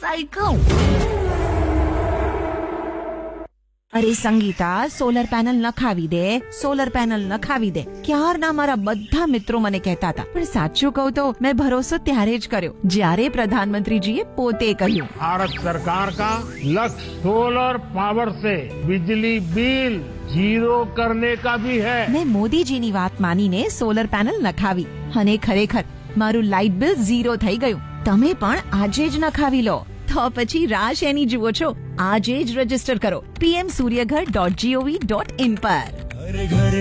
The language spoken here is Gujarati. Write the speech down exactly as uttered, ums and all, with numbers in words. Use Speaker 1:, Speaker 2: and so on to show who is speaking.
Speaker 1: કહું.
Speaker 2: અરે સંગીતા, સોલર પેનલ નખાવી દે, સોલર પેનલ નખાવી દે. ક્યારના મારા બધા મિત્રો મને કહેતા હતા, પણ સાચું કહું તો મેં ભરોસો ત્યારે જ કર્યો જ્યારે પ્રધાનમંત્રીજીએ પોતે કહ્યું,
Speaker 3: भारत सरकार का लक्ष्य सोलर पावर से बिजली बिल जीरो करने का भी है.
Speaker 2: મેં મોદીજીની વાત માનીને સોલર પેનલ નખાવી અને ખરેખર મારું લાઇટ બિલ ઝીરો થઈ ગયું. તમે પણ આજે જ નખાવી લો. તો પછી રાહ શેની જુઓ છો? આજે જ રજીસ્ટર કરો PM Suryaghar dot GOV dot in પર.